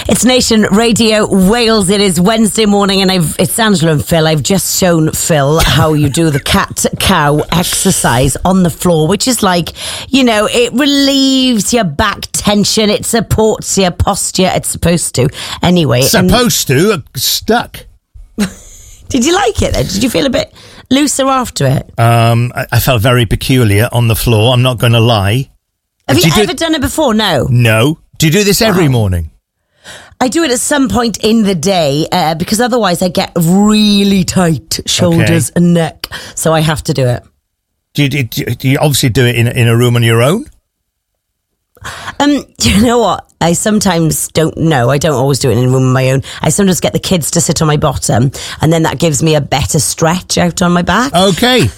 It's Nation Radio Wales. It is Wednesday morning and it's Angela and Phil. I've just shown Phil how you do the cat-cow exercise on the floor, which is like, you know, it relieves your back tension. It supports your posture. It's supposed to. Anyway. Stuck. Did you like it then? Did you feel a bit looser after it? I felt very peculiar on the floor. I'm not going to lie. Have you ever done it before? No. No. Do you do this every morning? I do it at some point in the day because otherwise I get really tight shoulders and neck. So I have to do it. Do you obviously do it in a room on your own? Do you know what? I sometimes don't know. I don't always do it in a room on my own. I sometimes get the kids to sit on my bottom and then that gives me a better stretch out on my back. Okay.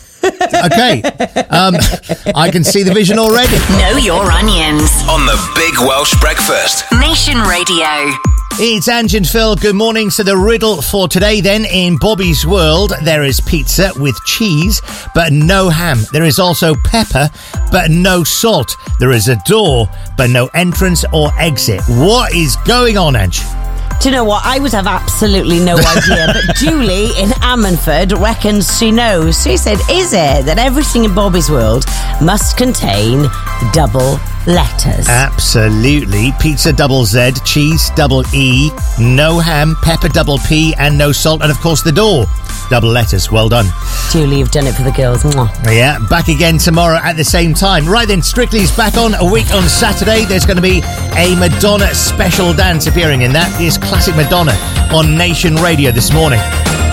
I can see the vision already. Know your onions. On the Big Welsh Breakfast. Nation Radio. It's Ange and Phil. Good morning. So the riddle for today then, in Bobby's world, there is pizza with cheese, but no ham. There is also pepper, but no salt. There is a door, but no entrance or exit. What is going on, Ange? Do you know what? I would have absolutely no idea, but Julie in Ammanford reckons she knows. She said, is it that everything in Bobby's world must contain double letters? Absolutely. Pizza double Z, cheese double E, no ham, pepper double P, and no salt. And of course the door. Double letters. Well done. Julie, you've done it for the girls. Mwah. Yeah, back again tomorrow at the same time. Right then, Strictly's back on a week on Saturday. There's going to be a Madonna special dance appearing in that. Is classic Madonna on Nation Radio this morning.